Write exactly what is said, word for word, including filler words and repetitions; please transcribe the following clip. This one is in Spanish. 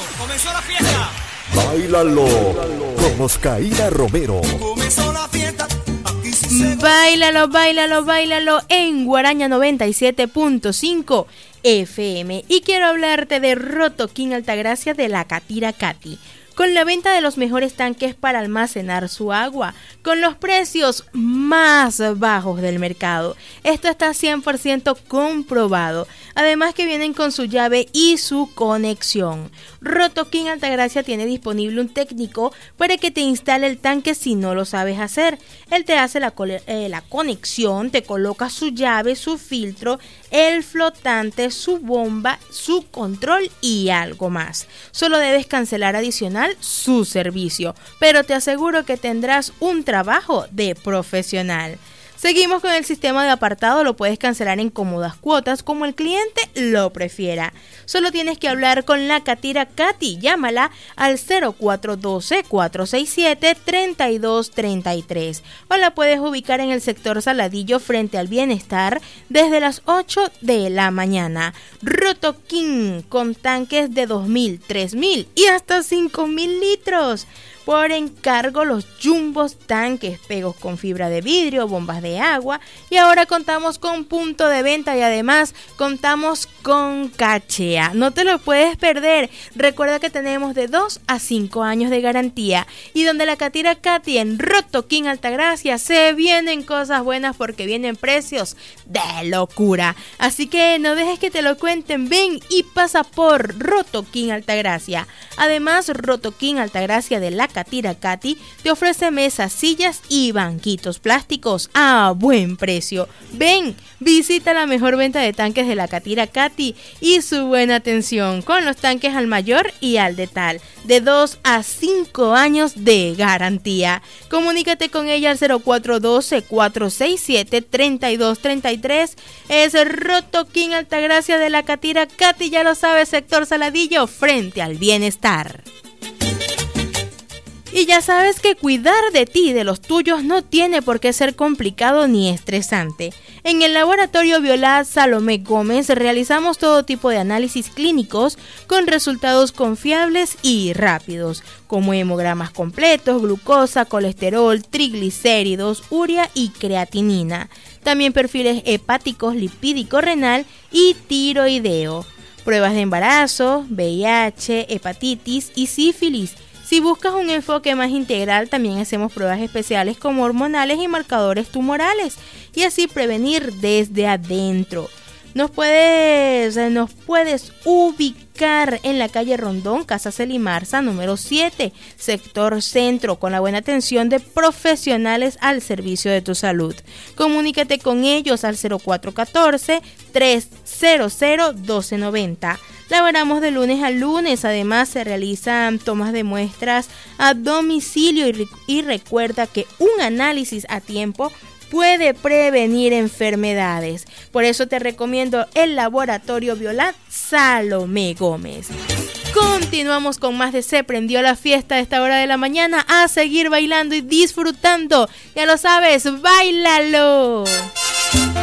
comenzó la fiesta. Báilalo con Oscaína Romero. Comenzó la fiesta. Aquí sí se... Báilalo, báilalo, báilalo en Guaraña noventa y siete punto cinco F M. Y quiero hablarte de Rotoquín Altagracia de la Catira Cati, con la venta de los mejores tanques para almacenar su agua, con los precios más bajos del mercado. Esto está cien por ciento comprobado. Además que vienen con su llave y su conexión. Rotoquín Altagracia tiene disponible un técnico para que te instale el tanque si no lo sabes hacer. Él te hace la, eh, la conexión, te coloca su llave, su filtro, el flotante, su bomba, su control y algo más. Solo debes cancelar adicional su servicio, pero te aseguro que tendrás un trabajo de profesional. Seguimos con el sistema de apartado, lo puedes cancelar en cómodas cuotas como el cliente lo prefiera. Solo tienes que hablar con la Catira Cati, llámala al cero cuatro uno dos, cuatro seis siete, tres dos tres tres o la puedes ubicar en el sector Saladillo frente al Bienestar desde las ocho de la mañana. Rotoquín con tanques de dos mil, tres mil y hasta cinco mil litros. Por encargo los jumbos tanques, pegos con fibra de vidrio, bombas de agua y ahora contamos con punto de venta y además contamos con cachea. No te lo puedes perder. Recuerda que tenemos de dos a cinco años de garantía y donde la Catira Cati en Rotoquín Altagracia se vienen cosas buenas porque vienen precios de locura. Así que no dejes que te lo cuenten, ven y pasa por Rotoquín Altagracia. Además, Rotoquín Altagracia de la Catira Cati te ofrece mesas, sillas y banquitos plásticos a buen precio. Ven, visita la mejor venta de tanques de la Catira Cati y su buena atención con los tanques al mayor y al detal, de dos a cinco años de garantía. Comunícate con ella al cero cuatro uno dos, cuatro seis siete, tres dos tres tres. Es Rotoquín Altagracia de la Catira Cati, ya lo sabes, sector Saladillo frente al Bienestar. Y ya sabes que cuidar de ti y de los tuyos no tiene por qué ser complicado ni estresante. En el laboratorio Violat Salomé Gómez realizamos todo tipo de análisis clínicos con resultados confiables y rápidos, como hemogramas completos, glucosa, colesterol, triglicéridos, urea y creatinina. También perfiles hepáticos, lipídico renal y tiroideo. Pruebas de embarazo, V I H, hepatitis y sífilis. Si buscas un enfoque más integral, también hacemos pruebas especiales como hormonales y marcadores tumorales y así prevenir desde adentro. Nos puedes, nos puedes ubicar en la calle Rondón, Casa Celimarza, número siete, sector centro, con la buena atención de profesionales al servicio de tu salud. Comunícate con ellos al cero cuatro uno cuatro, tres cero cero, uno dos nueve cero. Laboramos de lunes a lunes, además se realizan tomas de muestras a domicilio y, rec- y recuerda que un análisis a tiempo puede prevenir enfermedades. Por eso te recomiendo el laboratorio Violat Salomé Gómez. Continuamos con más de Se Prendió la Fiesta a esta hora de la mañana, a seguir bailando y disfrutando. Ya lo sabes, ¡báilalo!